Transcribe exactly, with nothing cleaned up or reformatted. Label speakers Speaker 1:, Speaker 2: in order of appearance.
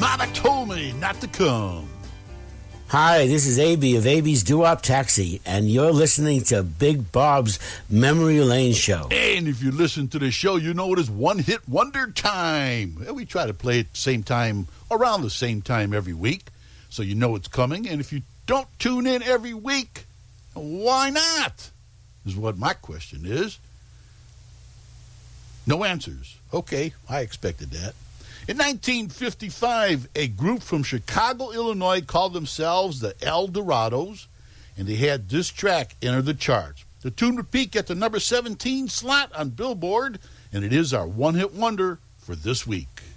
Speaker 1: Mama told me not to come.
Speaker 2: Hi, this is A B of A B's Doo-Wop Taxi, and you're listening to Big Bob's Memory Lane Show.
Speaker 1: And if you listen to the show, you know it is one-hit wonder time. We try to play at the same time, around the same time every week, so you know it's coming. And if you don't tune in every week, why not? Is what my question is. No answers. Okay, I expected that. In nineteen fifty-five, a group from Chicago, Illinois called themselves the El Dorados, and they had this track enter the charts. The tune would peak at the number seventeen slot on Billboard, and it is our one-hit wonder for this week.